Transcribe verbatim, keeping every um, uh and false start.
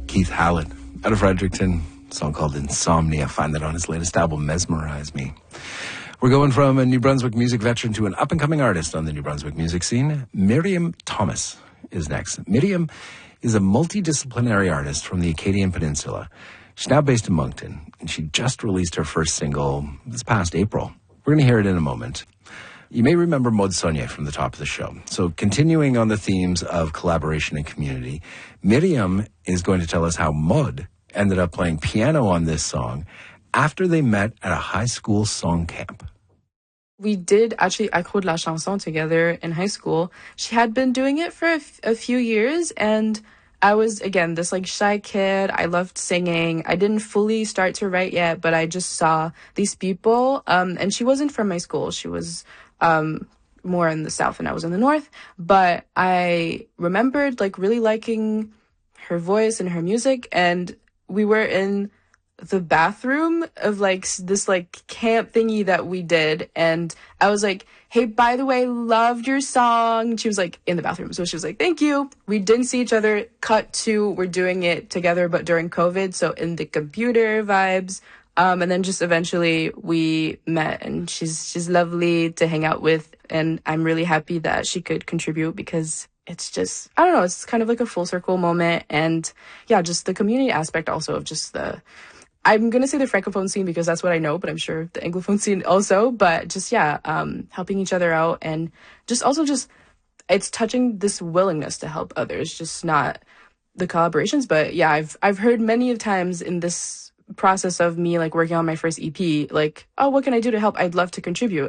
Keith Hallett out of Fredericton, a song called Insomnia. Find that on his latest album, Mesmerize Me. We're going from a New Brunswick music veteran to an up-and-coming artist on the New Brunswick music scene. Miriam Thomas is next. Miriam is a multidisciplinary artist from the Acadian Peninsula. She's now based in Moncton, and she just released her first single this past April. We're going to hear it in a moment. You may remember Maud Saunier from the top of the show. So continuing on the themes of collaboration and community, Miriam is going to tell us how Maud ended up playing piano on this song after they met at a high school song camp. We did actually Accro de la Chanson together in high school. She had been doing it for a, f- a few years, and I was, again, this like shy kid. I loved singing. I didn't fully start to write yet, but I just saw these people, um, and she wasn't from my school. She was um, more in the south and I was in the north, but I remembered like really liking her voice and her music, and we were in the bathroom of like this like camp thingy that we did, and I was like, hey, by the way, loved your song. She was like in the bathroom, so she was like, thank you. We didn't see each other. Cut to we're doing it together, but during COVID, so in the computer vibes. Um and then just eventually we met, and she's she's lovely to hang out with, and I'm really happy that she could contribute, because it's just, I don't know, it's kind of like a full circle moment. And yeah, just the community aspect also of just the, I'm going to say the Francophone scene because that's what I know, but I'm sure the Anglophone scene also. But just, yeah, um, helping each other out, and just also just, it's touching this willingness to help others, just not the collaborations. But yeah, I've I've heard many of times in this process of me like working on my first E P, like, oh, what can I do to help? I'd love to contribute.